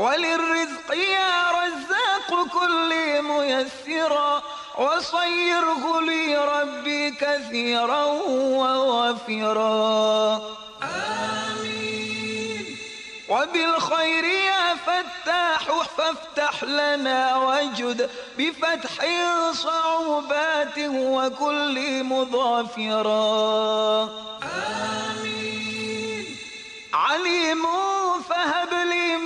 وللرزق يا رزاق كل ميسرا، وصيره لي ربي كثيرا ووافرا. آمين. وبالخير يا فتاح فافتح لنا واجد بفتح صعوبات وكل مظافرا. آمين. عليم فهب